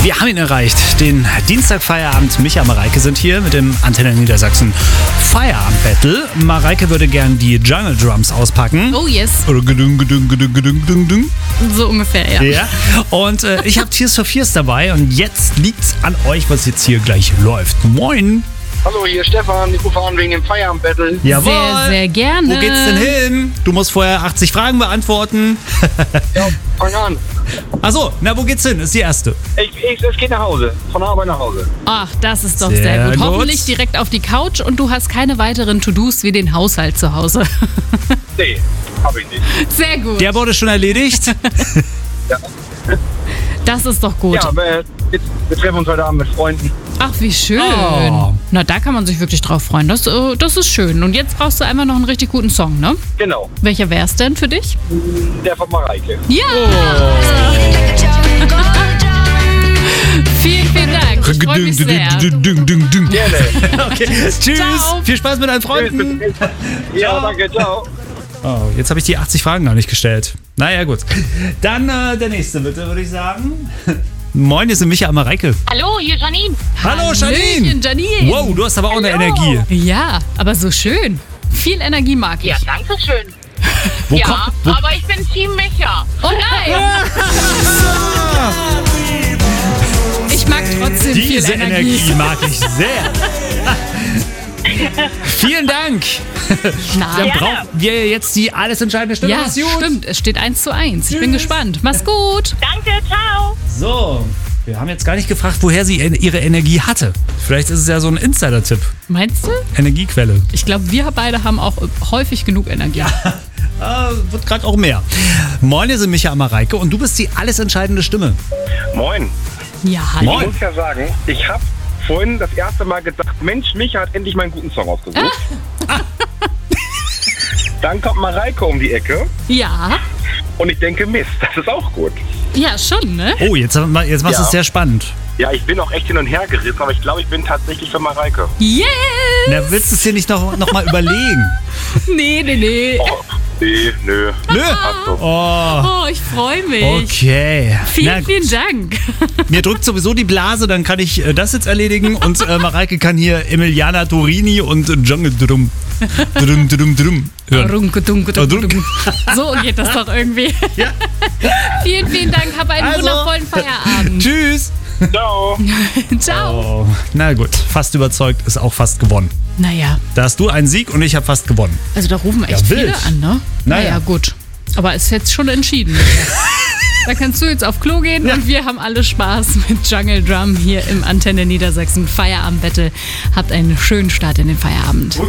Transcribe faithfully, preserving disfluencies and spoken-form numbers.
Wir haben ihn erreicht. Den Dienstagfeierabend. Micha und Mareike sind hier mit dem Antenne Niedersachsen Feierabend-Battle. Mareike würde gern die Jungle Drums auspacken. Oh yes. Oder gedung, gedung, gedung, gedung, gedung, gedung. So ungefähr, ja. Ja. Und äh, ich habe Tears for Fears dabei und jetzt liegt's an euch, was jetzt hier gleich läuft. Moin. Hallo, hier ist Stefan. Ich rufe an wegen dem Feierabend-Battle. Jawohl. Sehr, sehr gerne. Wo geht's denn hin? Du musst vorher achtzig Fragen beantworten. Ja, fang an. Achso, na, wo geht's hin? Ist die erste. Ich, ich, es geht nach Hause. Von der Arbeit nach Hause. Ach, das ist doch Sehr sehr, gut. gut. Hoffentlich direkt auf die Couch und du hast keine weiteren To-Dos wie den Haushalt zu Hause. Nee, hab ich nicht. Sehr gut. Der wurde schon erledigt. Ja, Das ist doch gut. ja wir, wir treffen uns heute Abend mit Freunden. Ach, wie schön. Oh. Na, da kann man sich wirklich drauf freuen. Das, äh, das ist schön. Und jetzt brauchst du einfach noch einen richtig guten Song, ne? Genau, Welcher wär's denn für dich? der von Mareike. Ja! Vielen, vielen Dank. Ich freue mich sehr. Gerne. Okay, tschüss. Ciao. Viel Spaß mit deinen Freunden. Ja, danke, ciao. Oh, jetzt habe ich die achtzig Fragen gar nicht gestellt. Naja, gut. Dann äh, der nächste bitte, würde ich sagen. Moin, hier sind Micha und Mareike. Hallo, hier Janine. Hallo, Janine. Hallöchen, Janine. Wow, du hast aber auch eine Hallo. Energie. Ja, aber so schön. Viel Energie mag ich. Ja, danke schön. Wo Ja, kommt, wo, aber ich bin Team Micha. Oh nein! Ich mag trotzdem diese viel Energie. Energie mag ich sehr. Vielen Dank. Na, Dann Gerne. brauchen wir jetzt die alles entscheidende Stimme. ja, Mach's gut. stimmt. Es steht eins zu eins. Ich bin gespannt. Mach's gut. Danke, ciao. So, wir haben jetzt gar nicht gefragt, woher sie en- ihre Energie hatte. Vielleicht ist es ja so ein Insider-Tipp. Meinst du? Energiequelle. Ich glaube, wir beide haben auch häufig genug Energie. Äh, wird gerade auch mehr. Moin, hier sind Micha und Mareike und du bist die alles entscheidende Stimme. Moin. Ja, hallo. Moin. Ich muss ja sagen, ich habe vorhin das erste Mal gedacht, Mensch, Micha hat endlich mal einen guten Song ausgesucht. Dann kommt Mareike um die Ecke Ja. und ich denke, Mist, das ist auch gut. Ja, schon, ne? Oh, jetzt, haben wir- jetzt machst du Ja. es sehr spannend. Ja, ich bin auch echt hin und her gerissen, aber ich glaube, ich bin tatsächlich für Mareike. Yes! Na, willst du es dir nicht noch, noch mal überlegen? Nee, nee, nee. Oh, nee, nö. Nö. Ach so. Oh, Oh, ich freue mich. okay. Vielen, Na, vielen Dank. mir drückt sowieso die Blase, dann kann ich äh, das jetzt erledigen und äh, Mareike kann hier Emiliana Torini und äh, Jungle Drum, Drum, Drum, Drum hören. Runke, dunke, dunke, Dunke. dunke. So geht das doch irgendwie. Ja. Vielen, vielen Dank. Hab einen Also. wundervollen Feierabend. Tschüss. Ciao. Ciao. Oh, na gut, fast überzeugt ist auch fast gewonnen. Naja, Da hast du einen Sieg und ich habe fast gewonnen. also da rufen echt Ja, viele wild. an, ne? Naja. Naja, gut. Aber ist jetzt schon entschieden. Da kannst du jetzt auf Klo gehen und wir haben alle Spaß mit Jungle Drum hier im Antenne Niedersachsen Feierabend-Battle. Habt einen schönen Start in den Feierabend.